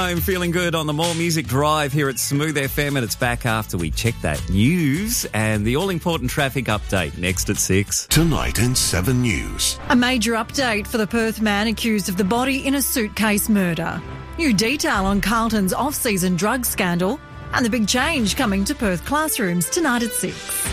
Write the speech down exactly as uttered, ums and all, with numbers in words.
I'm feeling good on the More Music Drive here at Smooth F M, and it's back after we check that news and the all-important traffic update next at six. Tonight in seven News. A major update for the Perth man accused of the body in a suitcase murder. New detail on Carlton's off-season drug scandal, and the big change coming to Perth classrooms tonight at six.